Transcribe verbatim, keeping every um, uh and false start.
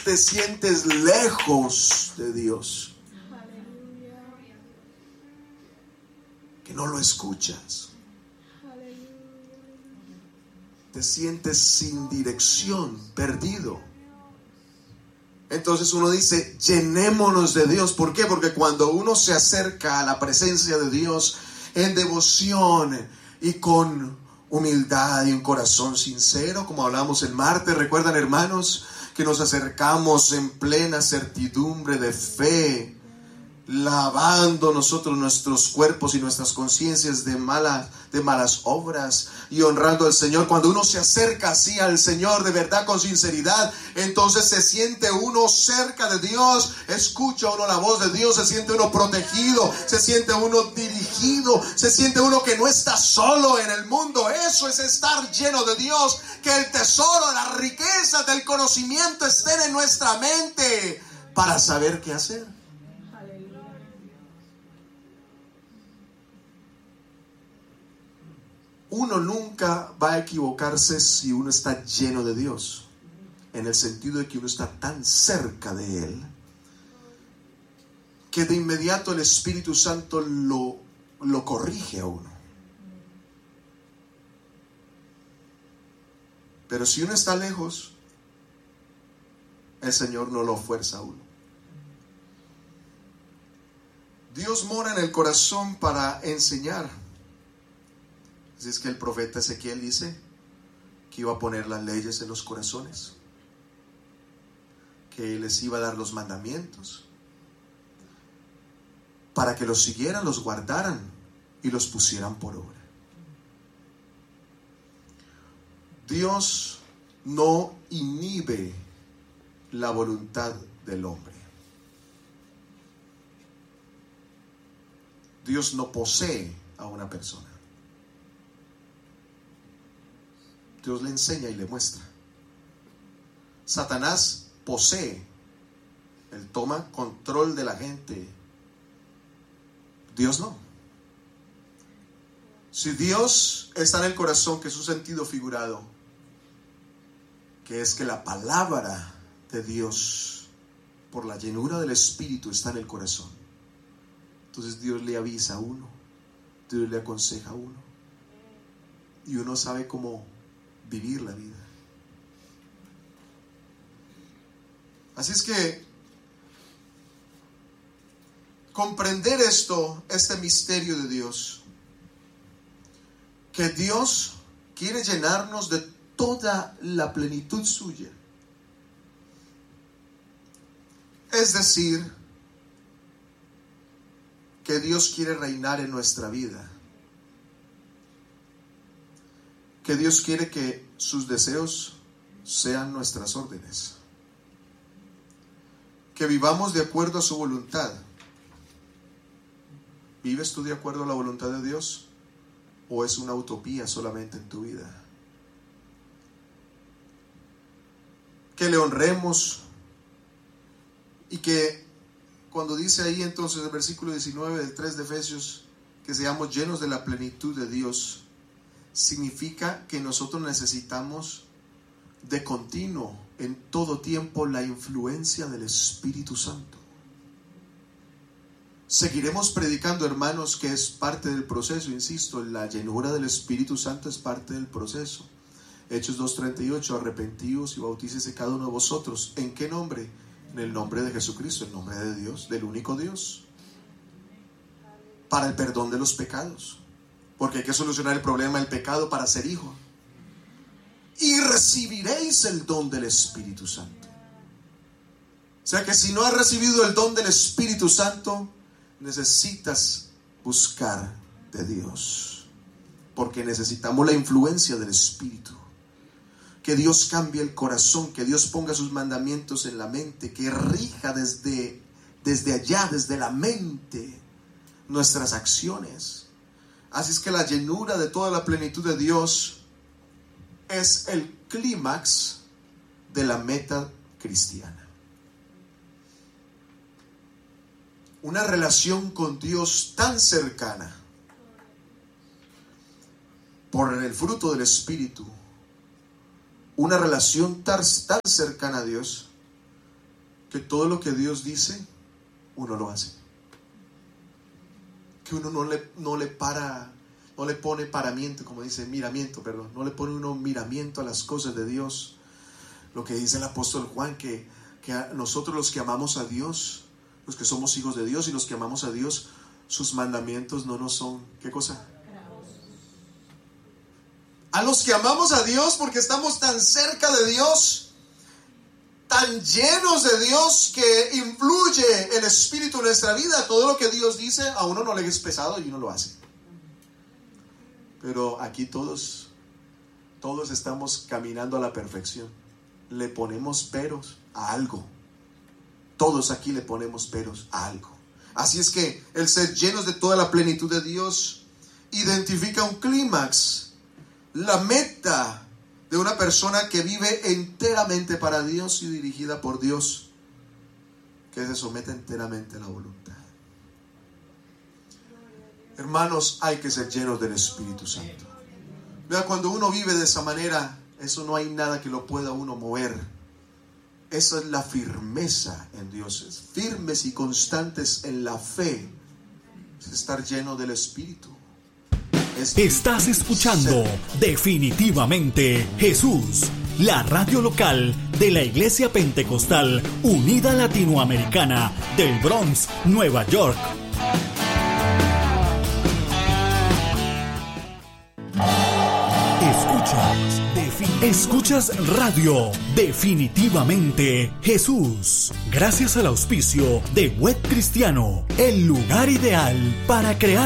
te sientes lejos de Dios, que no lo escuchas, te sientes sin dirección, perdido. Entonces uno dice, llenémonos de Dios. ¿Por qué? Porque cuando uno se acerca a la presencia de Dios en devoción y con humildad y un corazón sincero, como hablamos el martes, ¿recuerdan, hermanos? Que nos acercamos en plena certidumbre de fe, lavando nosotros nuestros cuerpos y nuestras conciencias de malas, de malas obras y honrando al Señor. Cuando uno se acerca así al Señor de verdad, con sinceridad, entonces se siente uno cerca de Dios, escucha uno la voz de Dios, se siente uno protegido, se siente uno dirigido, se siente uno que no está solo en el mundo. Eso es estar lleno de Dios, que el tesoro, las riquezas del conocimiento estén en nuestra mente para saber qué hacer. Uno nunca va a equivocarse si uno está lleno de Dios, en el sentido de que uno está tan cerca de Él que de inmediato el Espíritu Santo lo, lo corrige a uno. Pero si uno está lejos, el Señor no lo fuerza a uno. Dios mora en el corazón para enseñar. Así es que el profeta Ezequiel dice que iba a poner las leyes en los corazones, que les iba a dar los mandamientos para que los siguieran, los guardaran y los pusieran por obra. Dios no inhibe la voluntad del hombre. Dios no posee a una persona. Dios le enseña y le muestra. Satanás posee, él toma control de la gente. Dios no. Si Dios está en el corazón, que es su sentido figurado, que es que la palabra de Dios, por la llenura del Espíritu, está en el corazón, entonces Dios le avisa a uno, Dios le aconseja a uno, y uno sabe cómo vivir la vida. Así es que comprender esto, este misterio de Dios, que Dios quiere llenarnos de toda la plenitud suya, es decir, que Dios quiere reinar en nuestra vida, que Dios quiere que sus deseos sean nuestras órdenes, que vivamos de acuerdo a su voluntad. ¿Vives tú de acuerdo a la voluntad de Dios? ¿O es una utopía solamente en tu vida? Que le honremos y que cuando dice ahí entonces el versículo diecinueve del tres de Efesios, que seamos llenos de la plenitud de Dios, significa que nosotros necesitamos de continuo, en todo tiempo, la influencia del Espíritu Santo. Seguiremos predicando, hermanos, que es parte del proceso. Insisto, la llenura del Espíritu Santo es parte del proceso. Hechos dos treinta y ocho, arrepentíos y bautícese cada uno de vosotros. ¿En qué nombre? En el nombre de Jesucristo, el nombre de Dios, del único Dios, para el perdón de los pecados. Porque hay que solucionar el problema del pecado para ser hijo. Y recibiréis el don del Espíritu Santo. O sea que si no has recibido el don del Espíritu Santo, necesitas buscar de Dios. Porque necesitamos la influencia del Espíritu. Que Dios cambie el corazón, que Dios ponga sus mandamientos en la mente, que rija desde, desde allá, desde la mente, nuestras acciones. Así es que la llenura de toda la plenitud de Dios es el clímax de la meta cristiana. Una relación con Dios tan cercana, por el fruto del Espíritu, una relación tan, tan cercana a Dios, que todo lo que Dios dice, uno lo hace. Que uno no le, no le para, no le pone paramiento, como dice, miramiento, perdón. No le pone uno miramiento a las cosas de Dios. Lo que dice el apóstol Juan, que, que a nosotros los que amamos a Dios, los que somos hijos de Dios y los que amamos a Dios, sus mandamientos no nos son, ¿qué cosa? A los que amamos a Dios porque estamos tan cerca de Dios, tan llenos de Dios, que influye el Espíritu en nuestra vida, todo lo que Dios dice a uno no le es pesado y uno lo hace. Pero aquí todos, todos estamos caminando a la perfección. Le ponemos peros a algo. Todos aquí le ponemos peros a algo. Así es que el ser llenos de toda la plenitud de Dios identifica un clímax, la meta de una persona que vive enteramente para Dios y dirigida por Dios, que se somete enteramente a la voluntad. Hermanos, hay que ser llenos del Espíritu Santo. Vea, cuando uno vive de esa manera, eso no hay nada que lo pueda uno mover. Esa es la firmeza en Dios. Es firmes y constantes en la fe. Es estar lleno del Espíritu. Es Estás escuchando Definitivamente Jesús, la radio local de la Iglesia Pentecostal Unida Latinoamericana del Bronx, Nueva York. Escuchas, defin- Escuchas radio Definitivamente Jesús. Gracias al auspicio de Web Cristiano, el lugar ideal para crear